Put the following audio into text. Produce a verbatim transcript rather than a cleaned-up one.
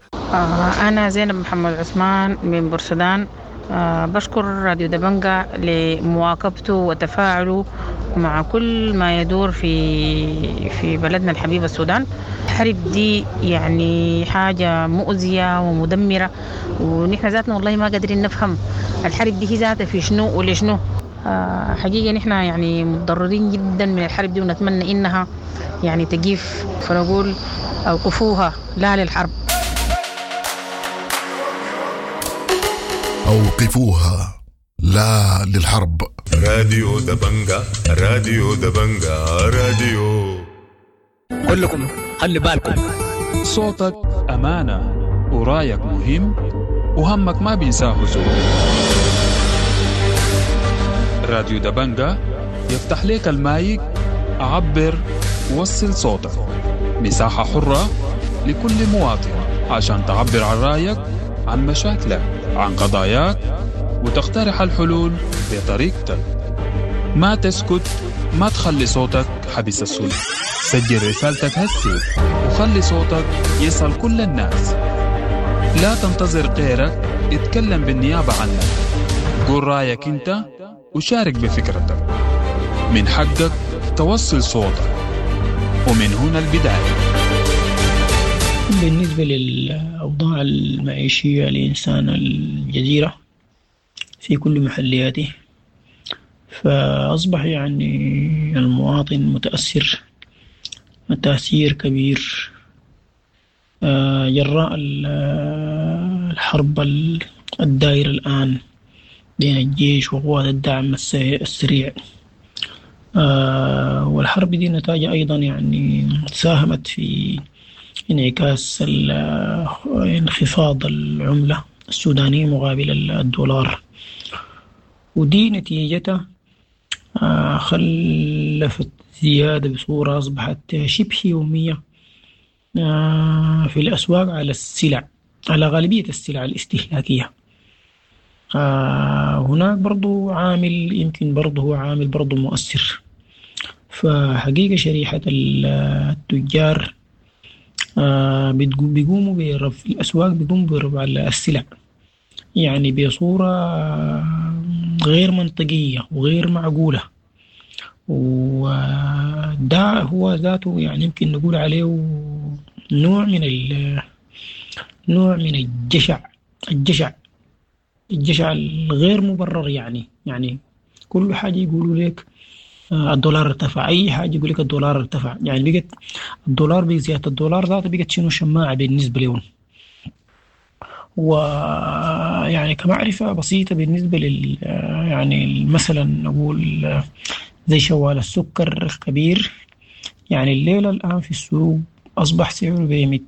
آه، أنا زينب محمد عثمان من بورسودان. آه، بشكر راديو دبنجة لمواكبته وتفاعله مع كل ما يدور في في بلدنا الحبيب السودان. الحرب دي يعني حاجة مؤذية ومدمرة، ونحن ذاتنا والله ما قادرين نفهم الحرب دي هي ذاتها في شنو ولشنو. آه، حقيقة نحن يعني متضررين جدا من الحرب دي، ونتمنى إنها يعني تجيف، فنقول أوقفوها لا للحرب. أوقفوها لا للحرب. راديو دبنجة، راديو دبنجة، راديو كلكم خلي بالكم. صوتك أمانة ورايك مهم وهمك ما بينساه زول. راديو دبنجة يفتح لك المايك، عبر ووصل صوتك. مساحة حرة لكل مواطن عشان تعبر عن رايك، عن مشاكلك، عن قضاياك، وتقترح الحلول بطريقتك. ما تسكت، ما تخلي صوتك حبس السود. سجل رسالتك هسي وخلي صوتك يصل كل الناس. لا تنتظر غيرك يتكلم بالنيابة عنك. قول رأيك انت وشارك بفكرتك. من حقك توصل صوتك، ومن هنا البداية. بالنسبة للأوضاع المعيشية لإنسان الجزيرة في كل محلياته، فأصبح يعني المواطن متأثر تأثير كبير جراء الحرب الدائرة الآن بين الجيش وقوات الدعم السريع. والحرب دي نتاج أيضا يعني ساهمت في انعكاس انخفاض العملة السودانية مقابل الدولار، ودي نتيجتها خلفت زيادة بصورة أصبحت شبه يومية في الأسواق على السلع، على غالبية السلع الاستهلاكية. هناك برضو عامل يمكن برضو هو عامل برضو مؤثر. فحقيقة شريحة التجار بيقوموا برفع الأسواق، بيقوموا برفع السلع يعني بصورة غير منطقية وغير معقولة، وده هو ذاته يعني يمكن نقول عليه نوع من نوع من الجشع الجشع الجشع الغير مبرر. يعني يعني كل حاجة يقولوا لك الدولار ارتفع، أي حاجة يقول لك الدولار ارتفع. يعني بقت الدولار بزيادة الدولار ذاته بقت شنو شماعة بالنسبة لهم. ويعني كمعرفة بسيطة بالنسبة لل يعني مثلا نقول زي شوال السكر الكبير، يعني الليلة الآن في السوق أصبح سعره بمية